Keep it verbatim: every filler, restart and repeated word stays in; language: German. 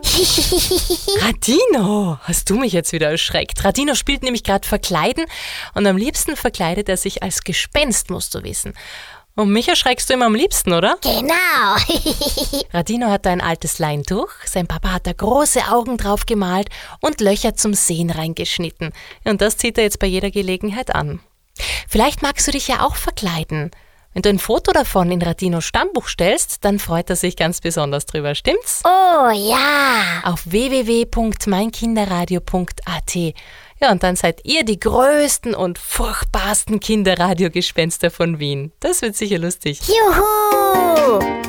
Radino, hast du mich jetzt wieder erschreckt? Radino spielt nämlich gerade Verkleiden und am liebsten verkleidet er sich als Gespenst, musst du wissen. Und mich erschreckst du immer am liebsten, oder? Genau. Radino hat da ein altes Leintuch, sein Papa hat da große Augen drauf gemalt und Löcher zum Sehen reingeschnitten. Und das zieht er jetzt bei jeder Gelegenheit an. Vielleicht magst du dich ja auch verkleiden. Wenn du ein Foto davon in Radinos Stammbuch stellst, dann freut er sich ganz besonders drüber, stimmt's? Oh ja. Auf w w w punkt mein kinderradio punkt a t. Ja, und dann seid ihr die größten und furchtbarsten Kinderradiogespenster von Wien. Das wird sicher lustig. Juhu!